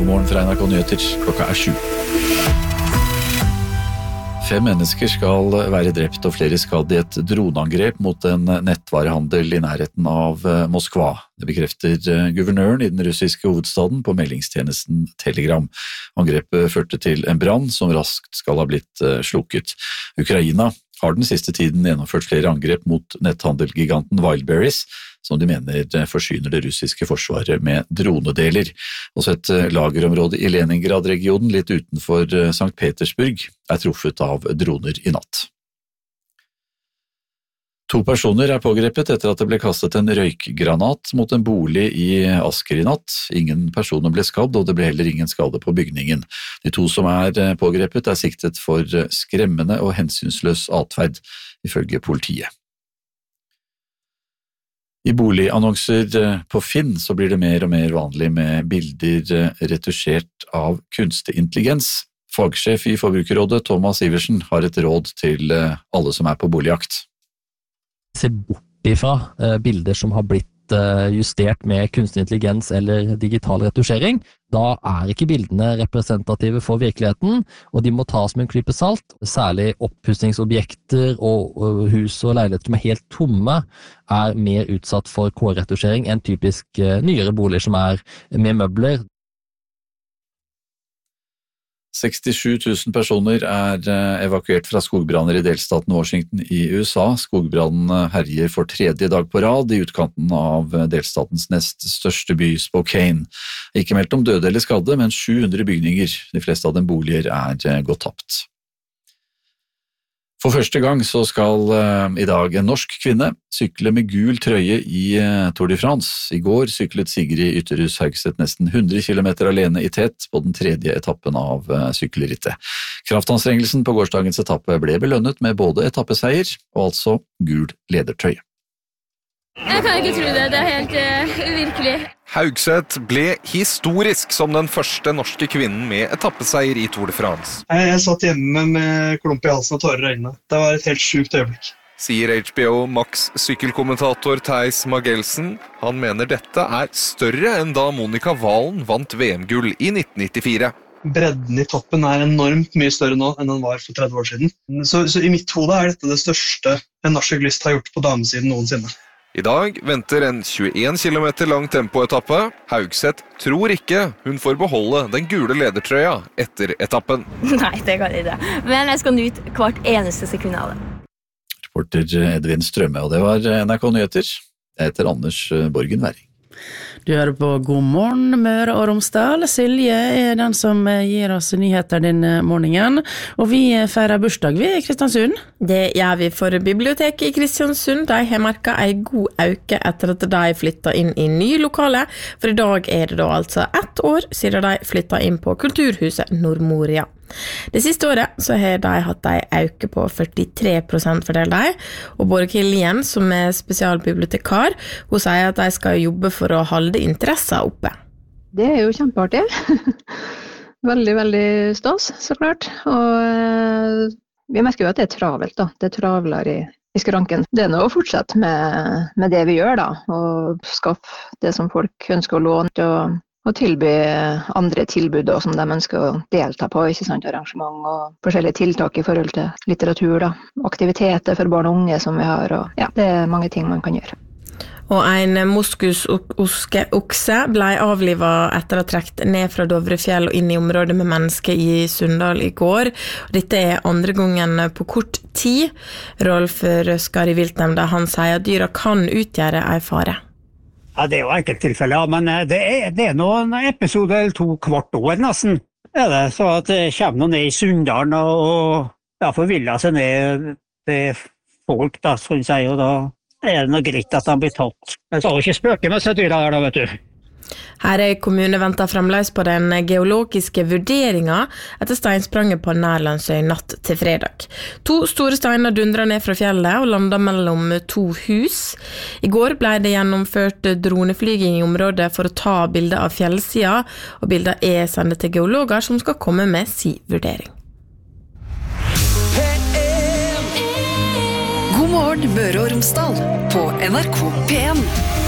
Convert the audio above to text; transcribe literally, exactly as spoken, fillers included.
God morgen fra N R K Nyheter, klokka er sju. Fem mennesker skal være drept og flere skadd i et droneangrep mot en nettvarehandel i nærheten av Moskva. Det bekrefter guvernøren i den russiske hovedstaden på meldingstjenesten Telegram. Angrepet førte til en brann som raskt skal ha blitt slukket. Ukraina har den siste tiden gjennomført flere angrep mot netthandelgiganten Wildberries, som de mener forsyner det russiske forsvaret med dronedeler. Også et lagerområde i Leningrad-regionen litt utenfor Sankt Petersburg er truffet av droner i natt. To personer er pågrepet etter at det ble kastet en røykgranat mot en bolig i Asker i natt. Ingen personer ble skadd, og det ble heller ingen skade på bygningen. De to som er pågrepet er siktet for skremmende og hensynsløs atferd, ifølge politiet. I boligannonser på Finn så blir det mer og mer vanlig med bilder retusjert av kunstig intelligens. Fagsjef i Forbrukerrådet Thomas Iversen har et råd til alle som er på boligjakt. Se bort ifra eh, bilder som har blitt eh, justert med kunstig intelligens eller digital retusjering. Da er ikke bildene representative for virkeligheten, og de må tas med en klype salt. Særlig oppussingsobjekter og, og hus og leiligheter som er helt tomme er mer utsatt for K-retusjering enn typisk eh, nyere boliger som er med møbler. sekstisju tusen personer er evakuert fra skogbranner i delstaten Washington i U S A. Skogbrannen herjer for tredje dag på rad i utkanten av delstatens nest største by, Spokane. Ikke meldt om døde eller skadde, men sju hundre bygninger, de fleste av dem boliger, er gått tapt. For første gang så skal uh, i dag en norsk kvinne sykle med gul trøye i uh, Tour de France. I går syklet Sigrid Ytterhus Haugset nesten hundre kilometer alene i tett på den tredje etappen av uh, sykkelrittet. Kraftanstrengelsen på gårsdagens etappe ble belønnet med både etappeseier og altså gul ledertrøye. Jeg kan ikke tro det, det er helt uh, uvirkelig. Haugset ble historisk som den første norske kvinnen med etappeseier i Tour de France. Jeg, jeg satt hjemme med klump i halsen og tårer i øynene. Det var et helt sjukt øyeblikk. Sier H B O Max sykkelkommentator Theis Magelsen. Han mener dette er større enn da Monica Walen vant V M-gull i nitten nittifire. Bredden i toppen er enormt mye større nå enn den var for tretti år siden. Så, så i mitt hode er dette det største en norsk syklist har gjort på damesiden noensinne. I dag venter en tjueen kilometer lang tempoetappe. Haugset tror ikke hun får beholde den gule ledertrøya etter etappen. Nei, det kan jeg ikke. Men jeg skal nyte hvert eneste sekund av det. Reporter Edvin Strømme, og det var N R K Nyheter. Jeg heter Anders Borgen Væring. Du hører på God morgen, Møre og Romsdal. Silje er den som gir oss nyheter denne morgenen, og vi feirer bursdag vi i Kristiansund. Det gjør vi for biblioteket i Kristiansund. De har merket en god øke etter at de flyttet inn i nye lokale, for i dag er det da altså ett år siden de flyttet inn på Kulturhuset Nordmoria. Det siste året så har de hatt en øke på førtitre prosent for de, og Borghild Lien, som er spesialbibliotekar, hun sier at de skal jobbe for å holde interesser oppe. Det er jo kjempeartig. Veldig, veldig stas, så klart. Og vi merker jo at det er travelt da. Det er travlere i, i skranken. Det er nå å fortsette med, med det vi gjør da, og skaffe det som folk ønsker å låne og og tilby andre tilbud da, som de ønsker å delta på, ikke sant, arrangement og forskjellige tiltak i forhold til litteratur da, aktiviteter for barn og unge som vi har, og ja, det er mange ting man kan gjøre. Og en moskusokse ble avlivet etter å ha trekt ned fra Dovrefjell og inn i området med mennesker i Sunndal i går. Dette er andre gangen på kort tid. Rolf Røskar i Viltnemnda, han sier at dyra kan utgjøre en fare. Ja, det er jo enkelttilfeller, men det er, det er noen episoder eller to kvart år nesten. Er det, så at det kommer noen ned i Sunndalen og, og ja, forvillet seg ned til folk, da, som sier, og da er det noe greit at de blir tatt. Jeg skal jo ikke spøke med seg dyra her da, vet du. Her er kommunen ventet fremdeles på den geologiske vurderingen etter steinspranget på Nærlandsøy natt til fredag. To store steiner dundret ned fra fjellet og landet mellom to hus. I går ble det gjennomført droneflyging i området for å ta bilder av fjellsida, og bilder er sendt til geologer som skal komme med sin vurdering. God morgen, Møre og Romsdal på N R K P en.